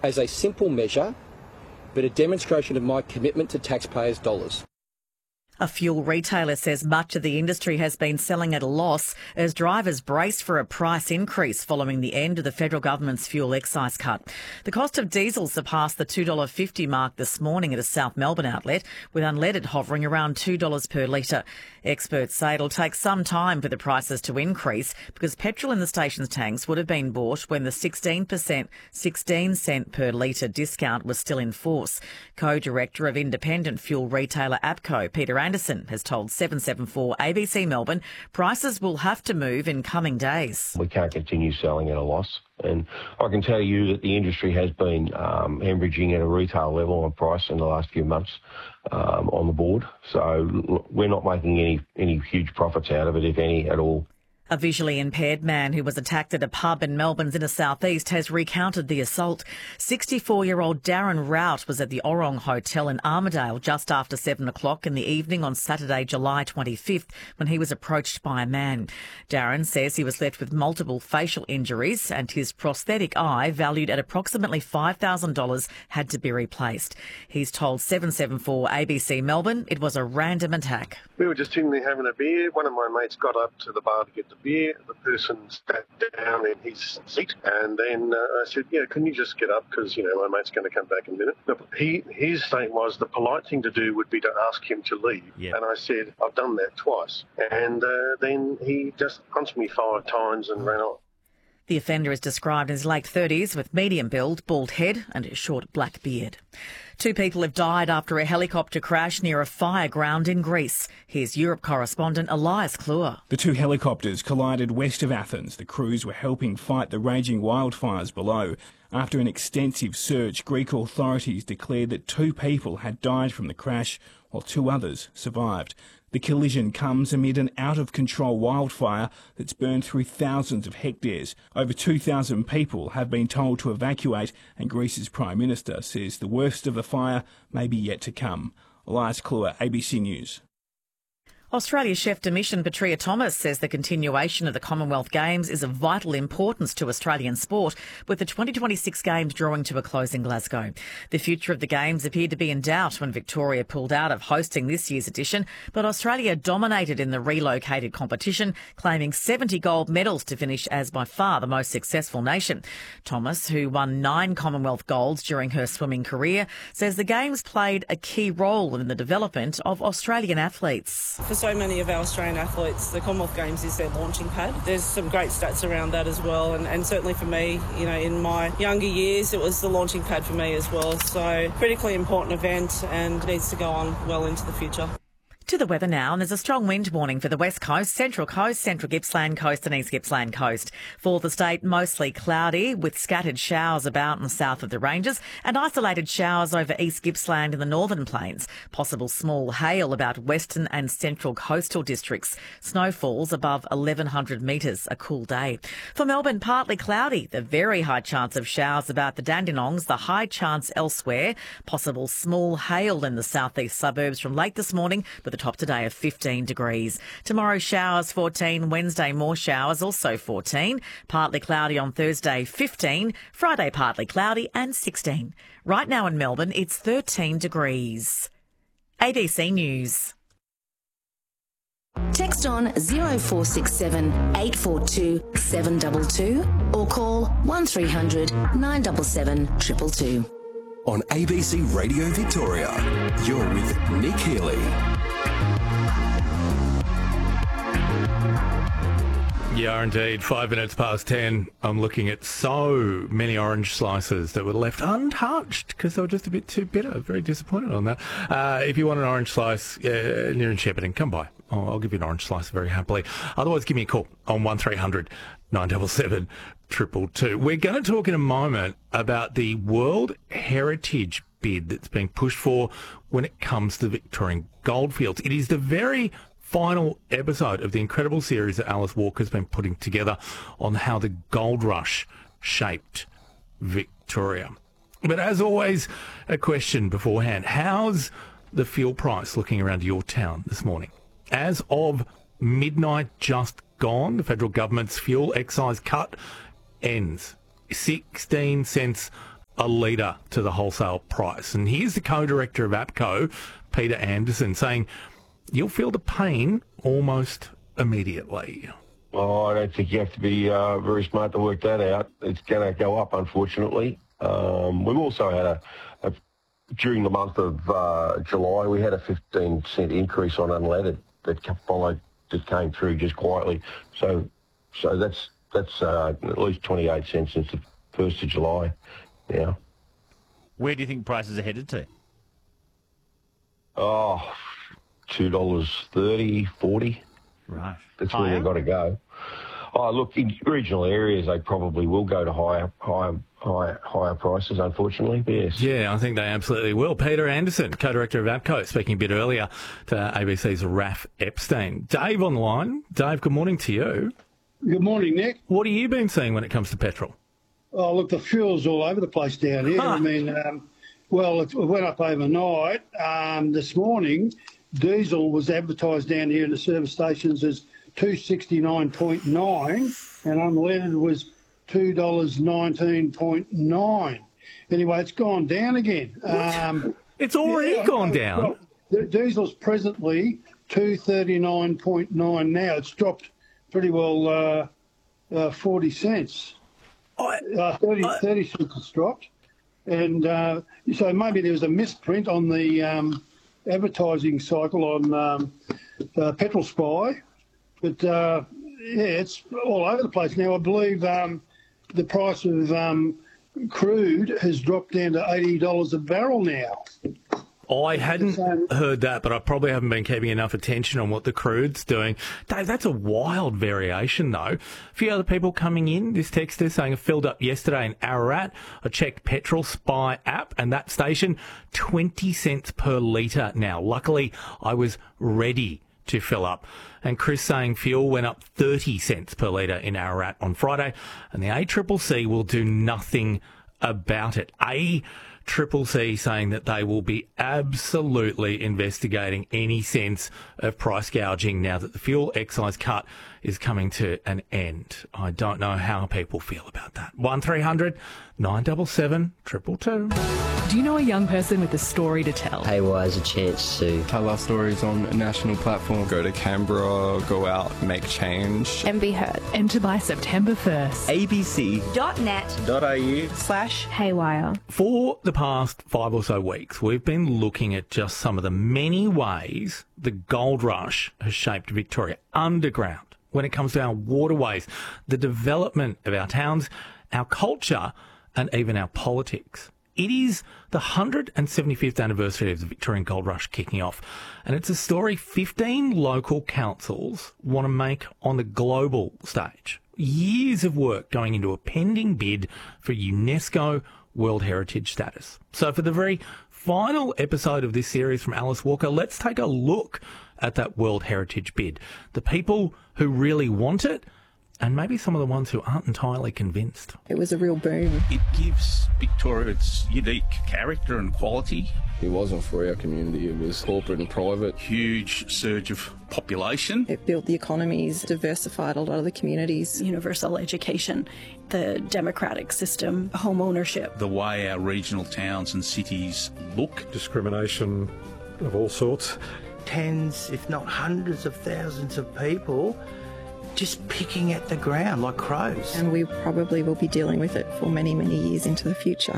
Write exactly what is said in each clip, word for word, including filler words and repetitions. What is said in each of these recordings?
as a simple measure, but a demonstration of my commitment to taxpayers' dollars. A fuel retailer says much of the industry has been selling at a loss as drivers brace for a price increase following the end of the federal government's fuel excise cut. The cost of diesel surpassed the two dollars fifty mark this morning at a South Melbourne outlet, with unleaded hovering around two dollars per litre. Experts say it'll take some time for the prices to increase because petrol in the station's tanks would have been bought when the sixteen percent, sixteen cent per litre discount was still in force. Co-director of independent fuel retailer APCO, Peter Anderson, has told seven seven four A B C Melbourne prices will have to move in coming days. We can't continue selling at a loss. And I can tell you that the industry has been um, hemorrhaging at a retail level on price in the last few months um, on the board. So we're not making any, any huge profits out of it, if any, at all. A visually impaired man who was attacked at a pub in Melbourne's inner southeast has recounted the assault. sixty-four-year-old Darren Rout was at the Orong Hotel in Armidale just after seven o'clock in the evening on Saturday, July twenty-fifth, when he was approached by a man. Darren says he was left with multiple facial injuries and his prosthetic eye, valued at approximately five thousand dollars, had to be replaced. He's told seven seven four A B C Melbourne it was a random attack. We were just sitting there having a beer. One of my mates got up to the bar to get the beer. The person sat down in his seat, and then uh, I said, yeah, can you just get up, because, you know, my mate's going to come back in a minute. But he, his statement was the polite thing to do would be to ask him to leave. Yeah. And I said, I've done that twice. And uh, then he just punched me five times and ran off. The offender is described as late thirties with medium build, bald head and a short black beard. Two people have died after a helicopter crash near a fire ground in Greece. Here's Europe correspondent Elias Kluwer. The two helicopters collided west of Athens. The crews were helping fight the raging wildfires below. After an extensive search, Greek authorities declared that two people had died from the crash, while two others survived. The collision comes amid an out-of-control wildfire that's burned through thousands of hectares. Over two thousand people have been told to evacuate, and Greece's Prime Minister says the worst of the fire may be yet to come. Elias Kluwer, A B C News. Australia chef de mission Petria Thomas says the continuation of the Commonwealth Games is of vital importance to Australian sport, with the twenty twenty-six Games drawing to a close in Glasgow. The future of the Games appeared to be in doubt when Victoria pulled out of hosting this year's edition, but Australia dominated in the relocated competition, claiming seventy gold medals to finish as by far the most successful nation. Thomas, who won nine Commonwealth golds during her swimming career, says the Games played a key role in the development of Australian athletes. For so many of our Australian athletes, the Commonwealth Games is their launching pad. There's some great stats around that as well, and, and certainly for me, you know, in my younger years, it was the launching pad for me as well. So, critically important event and needs to go on well into the future. To the weather now, and there's a strong wind warning for the West Coast, Central Coast, Central Gippsland Coast and East Gippsland Coast. For the state, mostly cloudy with scattered showers about and south of the ranges and isolated showers over East Gippsland and the northern plains. Possible small hail about western and central coastal districts. Snowfalls above eleven hundred metres, a cool day. For Melbourne, partly cloudy. The very high chance of showers about the Dandenongs, the high chance elsewhere. Possible small hail in the southeast suburbs from late this morning, with a top today of fifteen degrees. Tomorrow showers fourteen, Wednesday more showers also fourteen, partly cloudy on Thursday fifteen, Friday partly cloudy and sixteen. Right now in Melbourne it's thirteen degrees. A B C News. Text on zero four six seven, eight four two, seven two two or call one three hundred, nine seven seven, two two two. On A B C Radio Victoria, you're with Nick Healy. Yeah, indeed. Five minutes past ten. I'm looking at so many orange slices that were left untouched because they were just a bit too bitter. Very disappointed on that. Uh, if you want an orange slice uh, near in Shepparton, come by. I'll, I'll give you an orange slice very happily. Otherwise, give me a call on one three hundred, nine seven seven, two two two. We're going to talk in a moment about the World Heritage bid that's being pushed for when it comes to the Victorian goldfields. It is the very final episode of the incredible series that Alice Walker's been putting together on how the gold rush shaped Victoria. But as always, a question beforehand. How's the fuel price looking around your town this morning? As of midnight just gone, the federal government's fuel excise cut ends. sixteen cents a litre to the wholesale price. And here's the co-director of APCO, Peter Anderson, saying you'll feel the pain almost immediately. Oh, I don't think you have to be uh, very smart to work that out. It's going to go up, unfortunately. Um, we've also had a, a during the month of uh, July, we had a fifteen cent increase on unleaded that followed, that came through just quietly. So, so that's that's uh, at least twenty-eight cents since the first of July. Yeah. Where do you think prices are headed to? Oh, two dollars thirty, forty. Right. That's Higher? where they've got to go. Oh, look, in regional areas, they probably will go to higher, higher, higher, higher prices, unfortunately. But yes. Yeah, I think they absolutely will. Peter Anderson, co-director of APCO, speaking a bit earlier to A B C's Raf Epstein. Dave on the line. Dave, good morning to you. Good morning, Nick. What have you been seeing when it comes to petrol? Oh, look, the fuel's all over the place down here. Huh. I mean, um, well, it went up overnight. Um, this morning, diesel was advertised down here in the service stations as two sixty-nine point nine, and unleaded was two dollars nineteen point nine. Anyway, it's gone down again. Um, it's already yeah, gone down. Well, the diesel's presently two thirty-nine point nine now. It's dropped pretty well uh, uh, forty cents. I, uh, thirty, I, thirty cents it's dropped. And uh, so maybe there was a misprint on the um, advertising cycle on um, uh, Petrol Spy. But, uh, yeah, it's all over the place now. I believe um, the price of um, crude has dropped down to eighty dollars a barrel now. I hadn't heard that, but I probably haven't been keeping enough attention on what the crude's doing. Dave, that's a wild variation, though. A few other people coming in. This texter saying I filled up yesterday in Ararat. I checked Petrol Spy app, and that station, twenty cents per litre now. Luckily, I was ready to fill up. And Chris saying fuel went up thirty cents per litre in Ararat on Friday, and the A C C C will do nothing about it. A Triple C saying that they will be absolutely investigating any sense of price gouging now that the fuel excise cut is coming to an end. I don't know how people feel about that. one three hundred nine seven seven, two two two. Do you know a young person with a story to tell? Haywire's a chance to tell our stories on a national platform. Go to Canberra, go out, make change. And be heard. Enter by September first. abc.net.au slash Haywire. For the past five or so weeks, we've been looking at just some of the many ways the gold rush has shaped Victoria underground when it comes to our waterways, the development of our towns, our culture, and even our politics. It is the one hundred seventy-fifth anniversary of the Victorian Gold Rush kicking off, and it's a story fifteen local councils want to make on the global stage. Years of work going into a pending bid for UNESCO World Heritage status. So for the very final episode of this series from Alice Walker, let's take a look at that World Heritage bid. The people who really want it, and maybe some of the ones who aren't entirely convinced. It was a real boom. It gives Victoria its unique character and quality. It wasn't for our community, it was corporate and private. Huge surge of population. It built the economies, diversified a lot of the communities. Universal education, the democratic system, home ownership. The way our regional towns and cities look. Discrimination of all sorts. Tens, if not hundreds of thousands of people just picking at the ground like crows. And we probably will be dealing with it for many, many years into the future.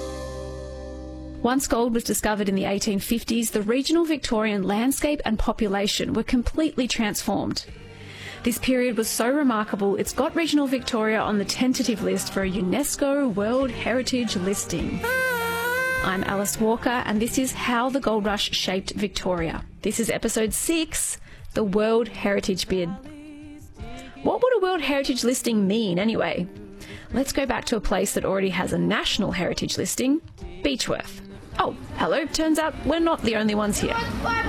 Once gold was discovered in the eighteen fifties, the regional Victorian landscape and population were completely transformed. This period was so remarkable, it's got regional Victoria on the tentative list for a UNESCO World Heritage listing. I'm Alice Walker, and this is How the Gold Rush Shaped Victoria. This is episode six, the World Heritage Bid. What would a World Heritage listing mean anyway? Let's go back to a place that already has a national heritage listing, Beechworth. Oh, hello, turns out we're not the only ones here.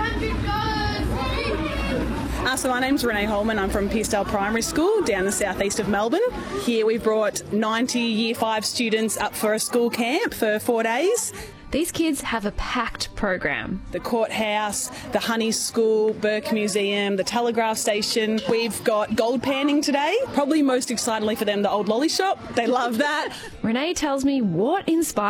Uh, so my name's Renee Holman. I'm from Pearcedale Primary School down the southeast of Melbourne. Here we've brought ninety Year five students up for a school camp for four days. These kids have a packed program. The courthouse, the Honey School, Burke Museum, the Telegraph Station. We've got gold panning today. Probably most excitedly for them, the old lolly shop. They love that. Renee tells me what inspired